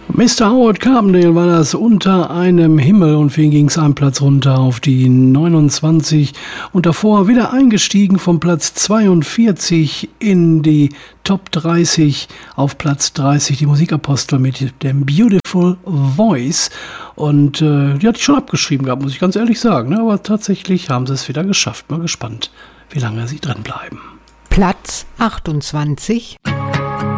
Mr. Howard Carpendale war das, Unter einem Himmel, und für ihn ging es einen Platz runter auf die 29 und davor wieder eingestiegen vom Platz 42 in die Top 30 auf Platz 30, die Musikapostel mit dem Beautiful Voice, und die hatte ich schon abgeschrieben gehabt, muss ich ganz ehrlich sagen, ne? Aber tatsächlich haben sie es wieder geschafft. Mal gespannt, wie lange sie drin bleiben. Platz 28.